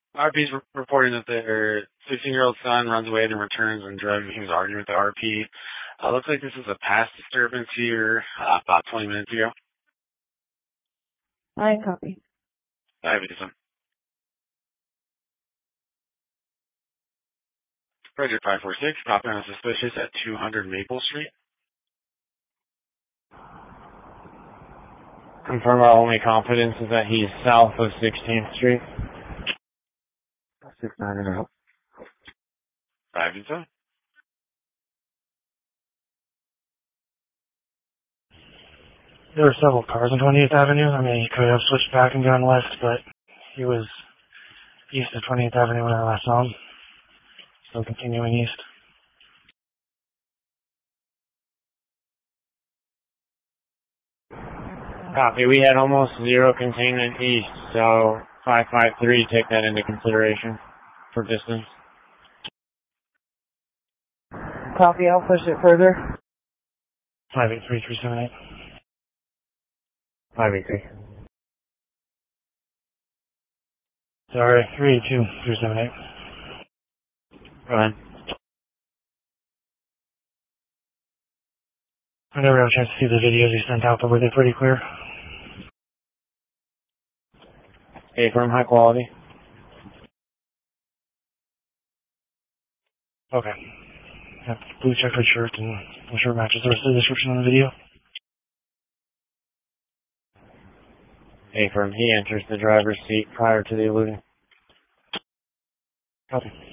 RP's reporting that their 16-year-old son runs away and returns and he was arguing with the RP. Looks like this is a past disturbance here about 20 minutes ago. I copy. I have it, son. Project 546, copy on a suspicious at 200 Maple Street. Confirm our only confidence is that he's south of 16th Street. 6-9 and out. 5 and 7. There were several cars on 20th Avenue. I mean, he could have switched back and gone left, but he was east of 20th Avenue when I last saw him. Still continuing east. Copy. We had almost zero containment east, so 553, take that into consideration for distance. Copy, I'll push it further. 583-378. 583. Sorry, 382-378. Go ahead. I never had a chance to see the videos he sent out, but were they pretty clear? From high quality. Okay. Have blue checkered shirt and the shirt matches the rest of the description on the video. He enters the driver's seat prior to the eluding. Copy.